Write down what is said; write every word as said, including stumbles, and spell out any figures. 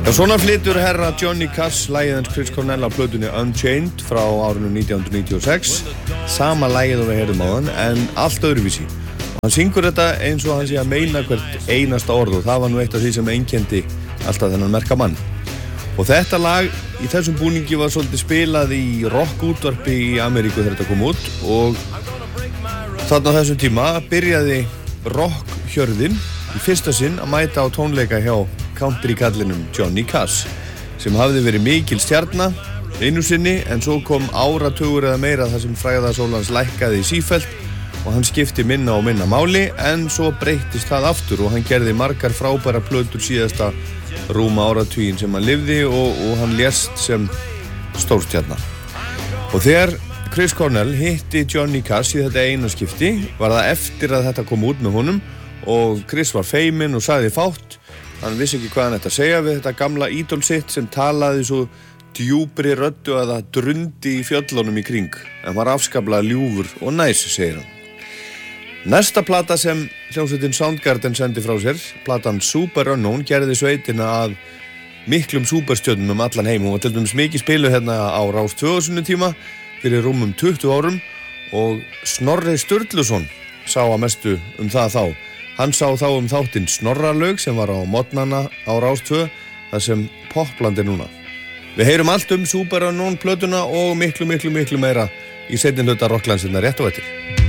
Já, svona flytur herra Johnny Cash lagið hans Chris Cornell á plötunni Unchained frá árinu nítján hundruð níutíu og sex. Sama lagið og við heyrðum á hann, en allt öðruvísi. Og hann syngur þetta eins og hann sé að meina hvert einasta orð og það var nú eitt af því sem einkenndi alltaf þennan merka mann. Og þetta lag í þessum búningi var svolítið spilað í rockútvarpi í Ameríku þegar þetta kom út og þarna á þessum tíma byrjaði rockhjörðin í fyrsta sinn að mæta á tónleika hjá country-kallinum Johnny Cash sem hafði verið mikil stjarna einu sinni en svo kom áratugur eða meira þar sem frægðarsól hans lækkaði í sífellt og hann skipti minna og minna máli en svo breyttist það aftur og hann gerði margar frábæra plötur síðasta rúma áratuginn sem hann lifði og, og hann lést sem stórstjarna. Og þegar Chris Cornell hitti Johnny Cash í þetta eina skipti var það eftir að þetta kom út með honum og Chris var feiminn og sagði fátt. Hann vissi ekki hvað hann ætti að segja við þetta gamla ídol sitt sem talaði svo djúpri röddu að það drundi í fjöllunum í kring. En var afskaplega ljúfur og næs, segir hann. Næsta plata sem hljómsveitin Soundgarden sendi frá sér, platan Super Unknown, gerði sveitina að miklum superstjörnum um allan heim. Hún var til dæmis mikið spiluð hérna á Rás tvö á sínum tíma fyrir rúmum tuttugu árum og Snorri Sturluson sá að mestu um það þá. Hann sá þá um þáttinn Snorralaug sem var á morgnana á Rás tvö, þar sem Popland er núna. Við heyrum allt um Super Unknown plötuna og miklu, miklu, miklu meira í seinni hluta Rocklandsinnar rétt á eftir.